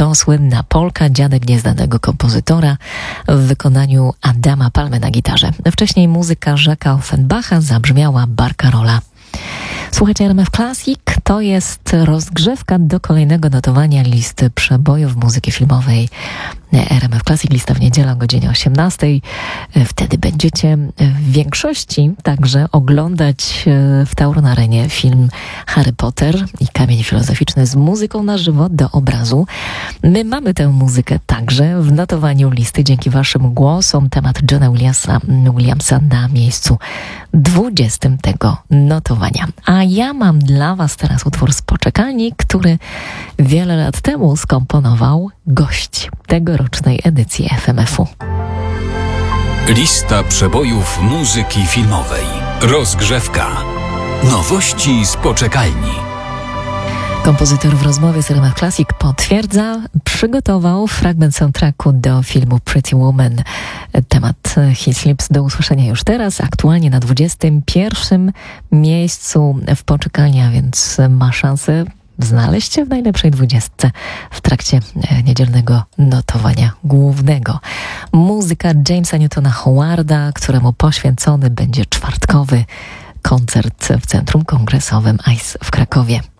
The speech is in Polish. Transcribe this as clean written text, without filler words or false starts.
To słynna polka Dziadek Nieznanego Kompozytora w wykonaniu Adama Palmy na gitarze. Wcześniej muzyka Jacques'a Offenbacha zabrzmiała Barcarola. Słuchajcie, RMF Classic to jest rozgrzewka do kolejnego notowania listy przebojów muzyki filmowej. RMF Classic, lista w niedzielę o godzinie 18. Wtedy będziecie w większości także oglądać w Tauron Arenie film Harry Potter i Kamień Filozoficzny z muzyką na żywo do obrazu. My mamy tę muzykę także w notowaniu listy dzięki waszym głosom. Temat Johna Williamsa na miejscu 20 tego notowania. A ja mam dla was teraz utwór z poczekalni, który wiele lat temu skomponował gość tegorocznej edycji FMF-u. Lista przebojów muzyki filmowej. Rozgrzewka. Nowości z poczekalni. Kompozytor w rozmowie z RMF Classic potwierdza, przygotował fragment soundtracku do filmu Pretty Woman. Temat His Slips do usłyszenia już teraz, aktualnie na 21. miejscu w poczekalni, a więc ma szansę znaleźć się w najlepszej 20 w trakcie niedzielnego notowania głównego. Muzyka Jamesa Newtona Howarda, któremu poświęcony będzie czwartkowy koncert w Centrum Kongresowym ICE w Krakowie.